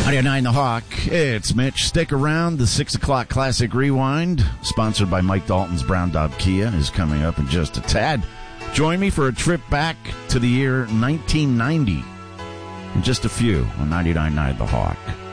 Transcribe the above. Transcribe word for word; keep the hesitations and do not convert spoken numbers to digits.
ninety-nine The Hawk. It's Mitch. Stick around. The six o'clock Classic Rewind, sponsored by Mike Dalton's Brown Dog Kia, is coming up in just a tad. Join me for a trip back to the year nineteen ninety in just a few on ninety-nine point nine The Hawk.